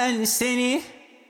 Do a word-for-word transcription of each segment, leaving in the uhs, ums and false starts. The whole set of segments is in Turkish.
Ben seni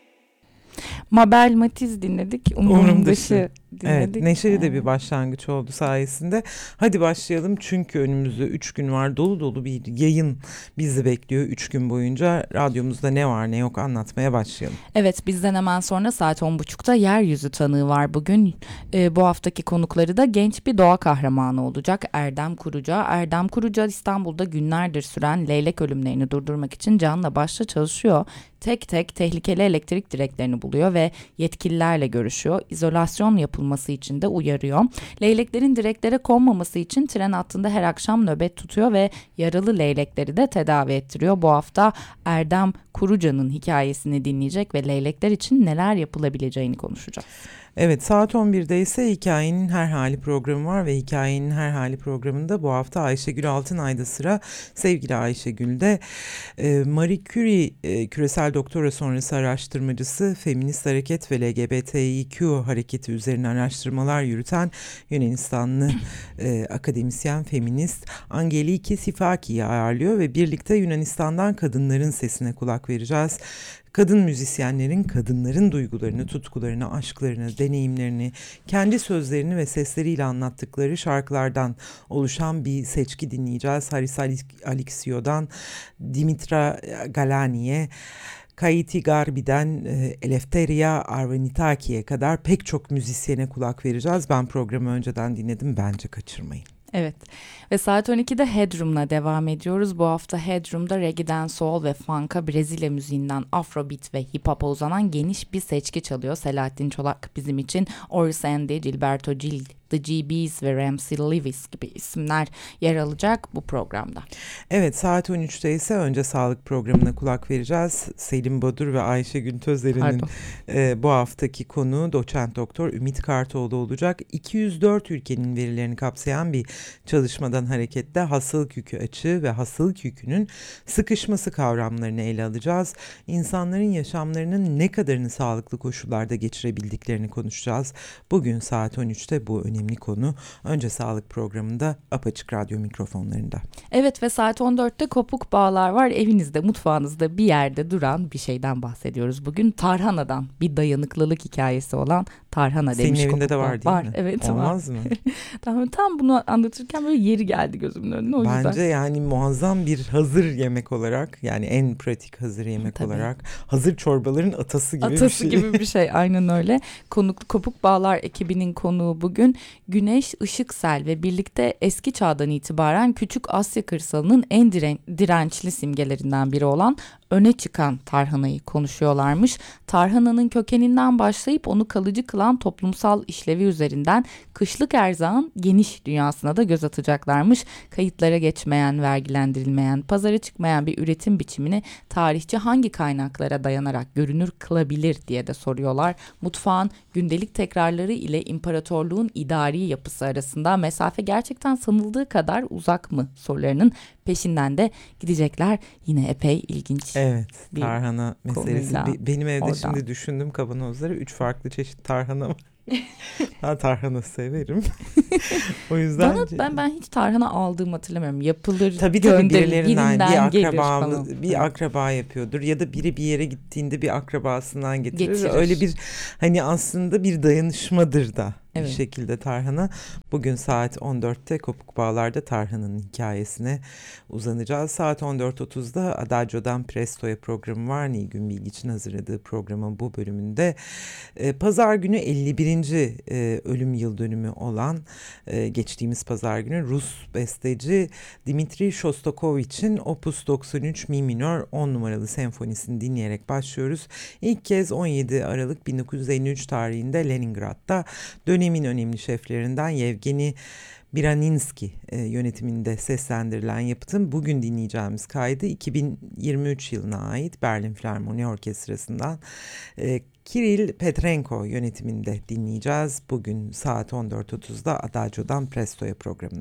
Mabel Matiz dinledik. Umrum, Umrum dışı dışı. Evet, dinledik. neşeli de bir Evet. başlangıç oldu sayesinde. Hadi başlayalım çünkü önümüzde üç gün var. Dolu dolu bir yayın bizi bekliyor. Üç gün boyunca radyomuzda ne var ne yok anlatmaya başlayalım. Evet, bizden hemen sonra saat on buçukta Yeryüzü Tanığı var bugün. Ee, bu haftaki konukları da genç bir doğa kahramanı olacak. Erdem Kuruca. Erdem Kuruca İstanbul'da günlerdir süren leylek ölümlerini durdurmak için canla başla çalışıyor. Tek tek tehlikeli elektrik direklerini buluyor ve yetkililerle görüşüyor. İzolasyon yapılması için de uyarıyor. Leyleklerin direklere konmaması için tren hattında her akşam nöbet tutuyor ve yaralı leylekleri de tedavi ettiriyor. Bu hafta Erdem Kuruca'nın hikayesini dinleyecek ve leylekler için neler yapılabileceğini konuşacağız. Evet, saat on birde ise Hikayenin Her Hali programı var ve Hikayenin Her Hali programında bu hafta Ayşegül Altınay'da sıra. Sevgili Ayşegül'de e, Marie Curie e, küresel doktora sonrası araştırmacısı, feminist hareket ve L G B T İ Q hareketi üzerine araştırmalar yürüten Yunanistanlı e, akademisyen feminist Angeliki Sifaki'yi ağırlıyor ve birlikte Yunanistan'dan kadınların sesine kulak vereceğiz. Kadın müzisyenlerin kadınların duygularını, tutkularını, aşklarını, deneyimlerini, kendi sözlerini ve sesleriyle anlattıkları şarkılardan oluşan bir seçki dinleyeceğiz. Haris Alexio'dan Dimitra Galani'ye, Kaiti Garbi'den Eleftheria Arvanitaki'ye kadar pek çok müzisyene kulak vereceğiz. Ben programı önceden dinledim, bence kaçırmayın. Evet ve saat on ikide Headroom'la devam ediyoruz. Bu hafta Headroom'da reggae'den soul ve funk'a, Brezilya müziğinden afrobeat ve hip hop'a uzanan geniş bir seçki çalıyor. Selahattin Çolak bizim için, Oris Andy, Gilberto Gil, The G B's ve Ramsey Lewis gibi isimler yer alacak bu programda. Evet, saat on üçte ise önce sağlık programına kulak vereceğiz. Selim Badur ve Ayşegül Tözer'in e, bu haftaki konuğu doçent doktor Ümit Kartoğlu olacak. iki yüz dört ülkenin verilerini kapsayan bir çalışmadan hareketle hastalık yükü açığı ve hastalık yükünün sıkışması kavramlarını ele alacağız. İnsanların yaşamlarının ne kadarını sağlıklı koşullarda geçirebildiklerini konuşacağız. Bugün saat on üçte bu önemli konu. Önce sağlık programında Apaçık Radyo mikrofonlarında. Evet ve saat on dörtte Kopuk Bağlar var. Evinizde, mutfağınızda bir yerde duran bir şeyden bahsediyoruz. Bugün tarhanadan, bir dayanıklılık hikayesi olan tarhana Senin demiş. Senin evinde Kopuk de var Bağ. değil var. mi? Evet, olmaz var. mı? tam, tam bunu anlatırken böyle yeri geldi gözümün önüne. O Bence yüzden. yani muazzam bir hazır yemek olarak, yani en pratik hazır yemek Tabii. olarak, hazır çorbaların atası gibi atası bir şey. gibi bir şey, aynen öyle. Konuklu Kopuk Bağlar ekibinin konuğu bugün Güneş Işıksel ve birlikte eski çağdan itibaren Küçük Asya kırsalının en diren- dirençli simgelerinden biri olan öne çıkan tarhanayı konuşuyorlarmış. Tarhananın kökeninden başlayıp onu kalıcı kılan toplumsal işlevi üzerinden kışlık erzağın geniş dünyasına da göz atacaklarmış. Kayıtlara geçmeyen, vergilendirilmeyen, pazara çıkmayan bir üretim biçimini tarihçi hangi kaynaklara dayanarak görünür kılabilir diye de soruyorlar. Mutfağın gündelik tekrarları ile imparatorluğun idari yapısı arasında mesafe gerçekten sanıldığı kadar uzak mı sorularının peşinden de gidecekler. Yine epey ilginç. Evet, tarhana meselesi. Be- benim evde oradan. şimdi düşündüm kavanozları, üç farklı çeşit tarhana var. Ben tarhana severim. O yüzden Bana, ben ben hiç tarhana aldığımı hatırlamıyorum. Yapılır, tabii tabii gönderir, birilerinden bir gelir akraba falan. bir akraba yapıyordur ya da biri bir yere gittiğinde bir akrabasından getirir. Getirir. Öyle bir hani aslında bir dayanışmadır da. Evet. Bir şekilde tarhana. Bugün saat on dörtte Kopuk Bağlar'da tarhananın hikayesine uzanacağız. Saat on dört otuzda Adagio'dan Presto'ya programı var. Nilgün Bilgiç'in hazırladığı programın bu bölümünde e, pazar günü elli birinci E, ölüm yıl dönümü olan e, geçtiğimiz pazar günü Rus besteci Dmitri Shostakovich'in Opus doksan üç Mi minör on numaralı senfonisini dinleyerek başlıyoruz. İlk kez on yedi Aralık bin dokuz yüz elli üç tarihinde Leningrad'da dönemin önemli şeflerinden Yevgeni Biraninski e, yönetiminde seslendirilen yapıtın bugün dinleyeceğimiz kaydı iki bin yirmi üç yılına ait Berlin Filarmoni Orkestrası'ndan e, Kirill Petrenko yönetiminde dinleyeceğiz. Bugün saat on dört otuzda Adagio'dan Presto'ya programında.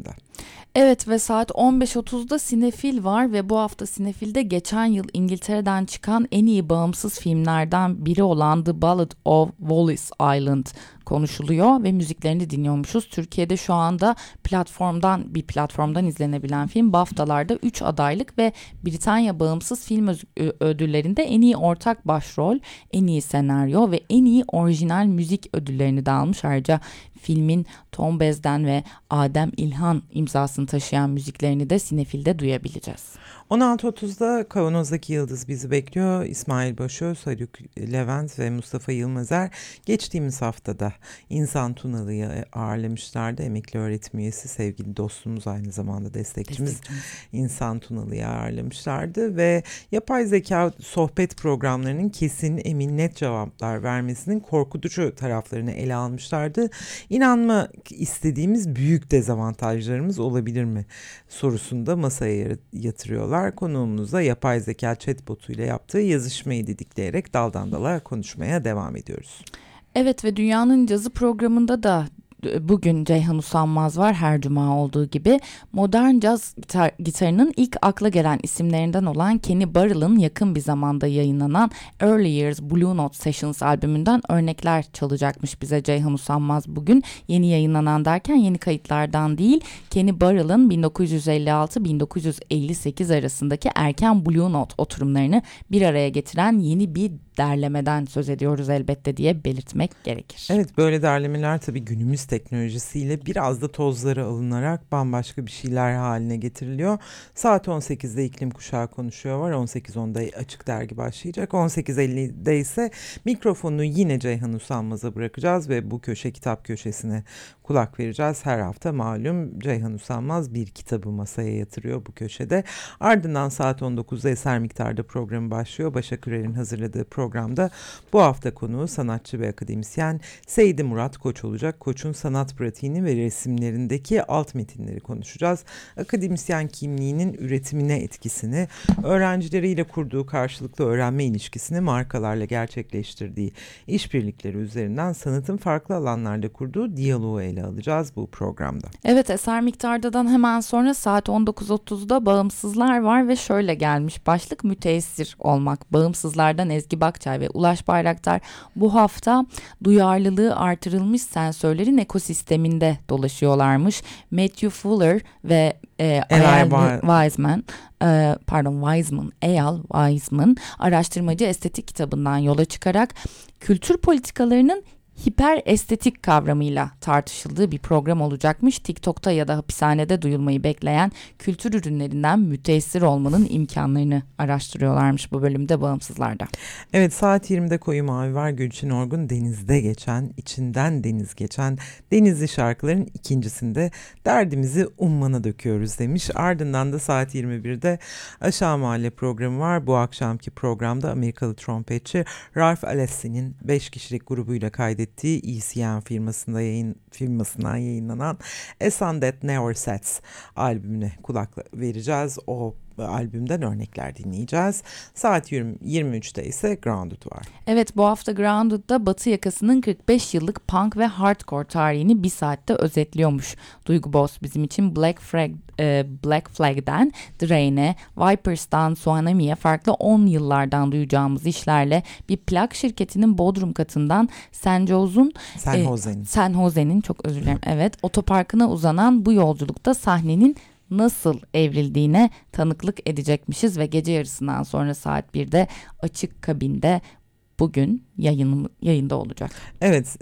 Evet ve saat on beş otuzda Sinefil var ve bu hafta Sinefil'de geçen yıl İngiltere'den çıkan en iyi bağımsız filmlerden biri olan The Ballad of Wallis Island konuşuluyor ve müziklerini dinliyormuşuz. Türkiye'de şu anda platformdan bir platformdan izlenebilen film BAFTA'larda üç adaylık ve Britanya Bağımsız Film Ödülleri'nde en iyi ortak başrol, en iyi senaryo ve en iyi orijinal müzik ödüllerini de almış. Ayrıca filmin Tom Bez'den ve Adem İlhan imzasını taşıyan müziklerini de Sinefil'de duyabileceğiz. on altı otuzda Kavanoz'daki Yıldız bizi bekliyor. İsmail Başöz, Haluk Levent ve Mustafa Yılmazer geçtiğimiz haftada İnsan Tunalı'yı ağırlamışlardı. Emekli öğretim üyesi sevgili dostumuz, aynı zamanda destekçimiz, destekçimiz. İnsan Tunalı'yı ağırlamışlardı ve yapay zeka sohbet programlarının kesin, emin, net cevaplar vermesinin korkutucu taraflarını ele almışlardı. İnanmak istediğimiz büyük dezavantajlarımız olabilir mi sorusunda masaya yatırıyorlar. Konuğumuzla yapay zeka chatbotuyla yaptığı yazışmayı didikleyerek daldan dala konuşmaya devam ediyoruz. Evet ve Dünyanın Cazı programında da bugün Ceyhan Usanmaz var, her cuma olduğu gibi. Modern caz gitar, gitarının ilk akla gelen isimlerinden olan Kenny Burrell'ın yakın bir zamanda yayınlanan Early Years Blue Note Sessions albümünden örnekler çalacakmış bize Ceyhan Usanmaz bugün. Yeni yayınlanan derken yeni kayıtlardan değil, Kenny Burrell'ın bin dokuz yüz elli altı bin dokuz yüz elli sekiz arasındaki erken Blue Note oturumlarını bir araya getiren yeni bir derlemeden söz ediyoruz elbette diye belirtmek gerekir. Evet, böyle derlemeler tabii günümüz teknolojisiyle biraz da tozları alınarak bambaşka bir şeyler haline getiriliyor. Saat on sekizde iklim kuşağı konuşuyor var. on sekiz onda Açık Dergi başlayacak. on sekiz ellide ise mikrofonu yine Ceyhan Usanmaz'a bırakacağız ve bu köşe kitap köşesine kulak vereceğiz. Her hafta malum Ceyhan Usanmaz bir kitabı masaya yatırıyor bu köşede. Ardından saat on dokuzda Eser Miktar'da programı başlıyor. Başak Ürer'in hazırladığı programda bu hafta konuğu sanatçı ve akademisyen Seydi Murat Koç olacak. Koç'un sanat pratiğini ve resimlerindeki alt metinleri konuşacağız. Akademisyen kimliğinin üretimine etkisini, öğrencileriyle kurduğu karşılıklı öğrenme ilişkisini, markalarla gerçekleştirdiği işbirlikleri üzerinden sanatın farklı alanlarda kurduğu diyaloğu ele alacağız bu programda. Evet, Eser Miktar'dan hemen sonra saat on dokuz otuzda Bağımsızlar var ve şöyle gelmiş başlık: müteessir olmak. Bağımsızlardan Ezgi Bakçay ve Ulaş Bayraktar bu hafta duyarlılığı artırılmış sensörlerin ekosisteminde dolaşıyorlarmış. Matthew Fuller ve e, Eyal Wiseman e, pardon Wiseman, Eyal Wiseman araştırmacı estetik kitabından yola çıkarak kültür politikalarının hiper estetik kavramıyla tartışıldığı bir program olacakmış. TikTok'ta ya da hapishanede duyulmayı bekleyen kültür ürünlerinden müteessir olmanın imkanlarını araştırıyorlarmış bu bölümde Bağımsızlar'da. Evet, saat yirmide Koyu Mavi var. Gülçin Orgun denizde geçen, içinden deniz geçen denizli şarkıların ikincisinde derdimizi ummana döküyoruz demiş. Ardından da saat yirmi birde Aşağı Mahalle programı var. Bu akşamki programda Amerikalı trompetçi Ralph Alessi'nin beş kişilik grubuyla kaydettiği E C M firmasında yayın, firmasından yayınlanan A Sun That Never Sets albümüne kulak vereceğiz. O albümden örnekler dinleyeceğiz. Saat yirmi üçte ise Grounded var. Evet, bu hafta Grounded'da Batı yakasının kırk beş yıllık punk ve hardcore tarihini bir saatte özetliyormuş Duygu Boz bizim için. Black Flag, e, Black Flag'den Drain'e, Vipers'tan Suanami'ye farklı on yıllardan duyacağımız işlerle bir plak şirketinin Bodrum katından San Jose'un San Jose'nin. E, San Jose'nin çok özür dilerim. Evet, otoparkına uzanan bu yolculukta sahnenin nasıl evrildiğine tanıklık edecekmişiz ve gece yarısından sonra saat birde Açık Kabin'de bugün yayın, yayında olacak. Evet,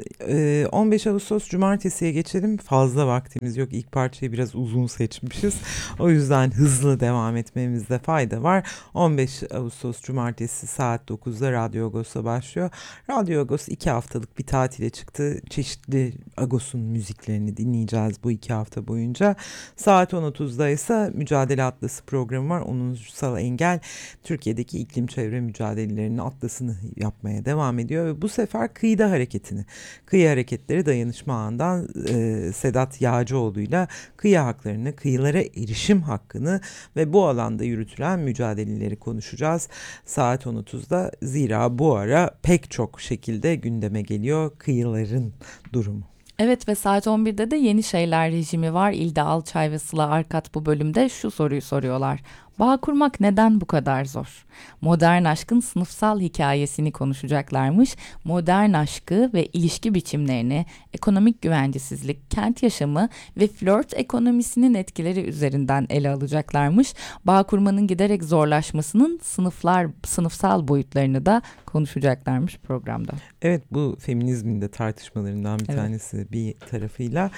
on beş Ağustos Cumartesi'ye geçelim. Fazla vaktimiz yok. İlk parçayı biraz uzun seçmişiz. O yüzden hızlı devam etmemizde fayda var. on beş Ağustos Cumartesi saat dokuzda Radyo Agos'ta başlıyor. Radyo Agos iki haftalık bir tatile çıktı. Çeşitli Agos'un müziklerini dinleyeceğiz bu iki hafta boyunca. Saat on otuzda ise Mücadele Atlası programı var. Onursal Engel Türkiye'deki iklim çevre mücadelelerinin atlasını yapmaya devam ediyor ve bu sefer kıyıda hareketini, kıyı hareketleri dayanışma ağından e, Sedat Yağcıoğlu'yla kıyı haklarını, kıyılara erişim hakkını ve bu alanda yürütülen mücadeleleri konuşacağız. Saat on otuzda, zira bu ara pek çok şekilde gündeme geliyor kıyıların durumu. Evet ve saat on birde de Yeni Şeyler rejimi var. İlde Alçay ve Sıla Arkat bu bölümde şu soruyu soruyorlar. Bağ kurmak neden bu kadar zor? Modern aşkın sınıfsal hikayesini konuşacaklarmış. Modern aşkı ve ilişki biçimlerini, ekonomik güvencesizlik, kent yaşamı ve flört ekonomisinin etkileri üzerinden ele alacaklarmış. Bağ kurmanın giderek zorlaşmasının sınıflar, sınıfsal boyutlarını da konuşacaklarmış programda. Evet, bu feminizmin de tartışmalarından bir Evet. tanesi bir tarafıyla.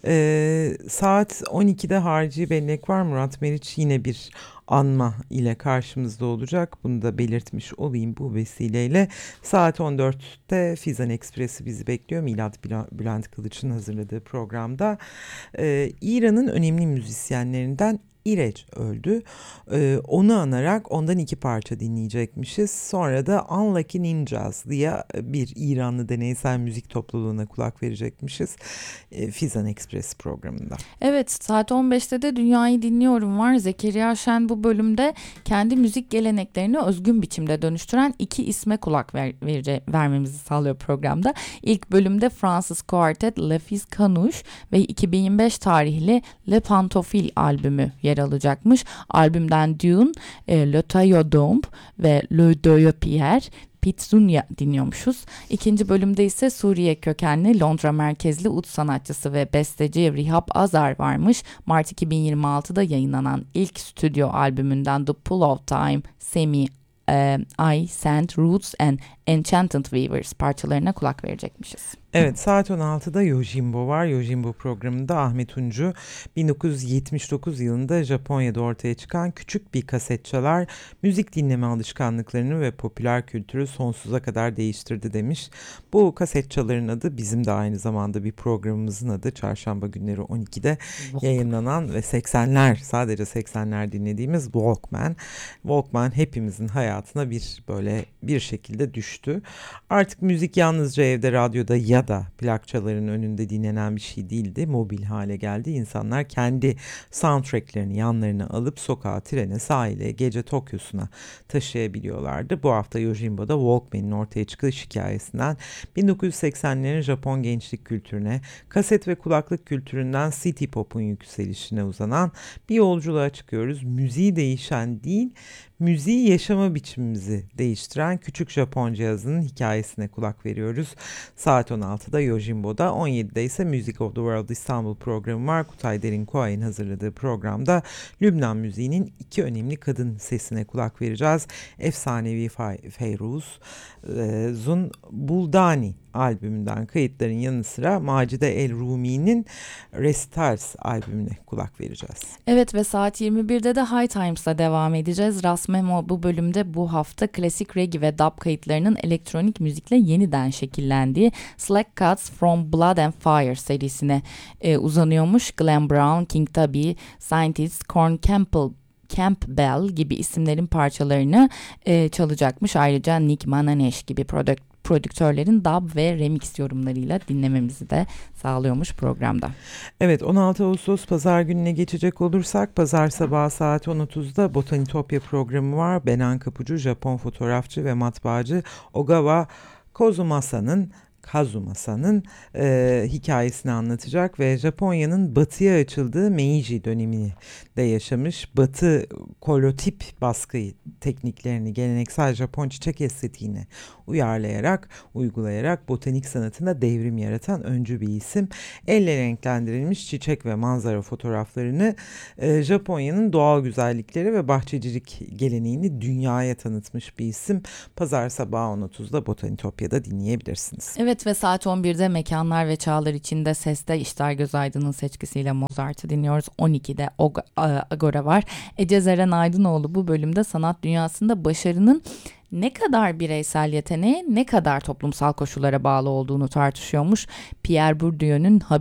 Ee, saat on ikide Harici Bellek var. Murat Meriç yine bir anma ile karşımızda olacak. Bunu da belirtmiş olayım bu vesileyle. Saat on dörtte Fizan Ekspresi bizi bekliyor. Milat Bülent Kılıç'ın hazırladığı programda. Ee, İran'ın önemli müzisyenlerinden İreç öldü. Ee, onu anarak ondan iki parça dinleyecekmişiz. Sonra da Unlucky Ninjas diye bir İranlı deneysel müzik topluluğuna kulak verecekmişiz. Ee, Fizan Ekspres programında. Evet, saat on beşte de Dünyayı Dinliyorum var. Zekeriya Şen bu bölümde kendi müzik geleneklerini özgün biçimde dönüştüren iki isme kulak ver, ver, vermemizi sağlıyor programda. İlk bölümde Fransız kuartet Le Fils Canouche ve iki bin yirmi beş tarihli Le Pantoufle albümü yer alacakmış. Albümden Dune, e, Le Taillot ve Le Deux Pierre Pitsunya dinliyormuşuz. İkinci bölümde ise Suriye kökenli Londra merkezli ut sanatçısı ve besteci Rihab Azar varmış. Mart iki bin yirmi altıda yayınlanan ilk stüdyo albümünden The Pull of Time, Semi, e, I, Sand, Roots and Enchanted Weavers parçalarına kulak verecekmişiz. Evet, saat on altıda Yojimbo var. Yojimbo programında Ahmet Uncu bin dokuz yüz yetmiş dokuz yılında Japonya'da ortaya çıkan küçük bir kaset çalar, müzik dinleme alışkanlıklarını ve popüler kültürü sonsuza kadar değiştirdi demiş. Bu kaset çaların adı bizim de aynı zamanda bir programımızın adı. Çarşamba günleri on ikide yayınlanan ve seksenler, sadece seksenler dinlediğimiz Walkman. Walkman hepimizin hayatına bir böyle bir şekilde düştü. Artık müzik yalnızca evde, radyoda ya da plakçaların önünde dinlenen bir şey değildi. Mobil hale geldi. İnsanlar kendi soundtracklerini yanlarına alıp sokağa, trene, sahile, gece Tokyo'suna taşıyabiliyorlardı. Bu hafta Yojimbo'da Walkman'in ortaya çıkış hikayesinden bin dokuz yüz seksenlerin Japon gençlik kültürüne, kaset ve kulaklık kültüründen city pop'un yükselişine uzanan bir yolculuğa çıkıyoruz. Müziği değişen değil, müziği yaşama biçimimizi değiştiren küçük Japon cihazının hikayesine kulak veriyoruz. Saat on altıda Yojimbo'da, on yedide ise Music of the World İstanbul programı var. Kutay Derinkoğay'ın hazırladığı programda Lübnan müziğinin iki önemli kadın sesine kulak vereceğiz. Efsanevi Feyruz e, Zun Buldani albümünden kayıtların yanı sıra Macide El Rumi'nin Recitals albümüne kulak vereceğiz. Evet ve saat yirmi birde de High Times'la devam edeceğiz. Ras Memo bu bölümde bu hafta klasik reggae ve dub kayıtlarının elektronik müzikle yeniden şekillendiği Slack Cuts from Blood and Fire serisine e, uzanıyormuş. Glenn Brown, King Tubby, Scientist, Corn Campbell Campbell gibi isimlerin parçalarını e, çalacakmış. Ayrıca Nick Mananesh gibi prodük prodüktörlerin dub ve remix yorumlarıyla dinlememizi de sağlıyormuş programda. Evet, on altı Ağustos Pazar gününe geçecek olursak pazar sabahı saat on otuzda Botanitopya programı var. Benan Kapucu, Japon fotoğrafçı ve matbaacı Ogawa Kazumasa'nın Kazumasa'nın e, hikayesini anlatacak ve Japonya'nın batıya açıldığı Meiji dönemini de yaşamış. Batı kolotip baskı tekniklerini geleneksel Japon çiçek estetiğine uyarlayarak, uygulayarak botanik sanatında devrim yaratan öncü bir isim. Elle renklendirilmiş çiçek ve manzara fotoğraflarını e, Japonya'nın doğal güzellikleri ve bahçecilik geleneğini dünyaya tanıtmış bir isim. Pazar sabahı on otuzda Botanitopya'da dinleyebilirsiniz. Evet ve saat on birde Mekanlar ve Çağlar içinde Ses'te İştar Gözaydın'ın seçkisiyle Mozart'ı dinliyoruz. on ikide Agora var. Ece Zeren Aydınoğlu bu bölümde sanat dünyasında başarının ne kadar bireysel yeteneğe, ne kadar toplumsal koşullara bağlı olduğunu tartışıyormuş. Pierre Bourdieu'nun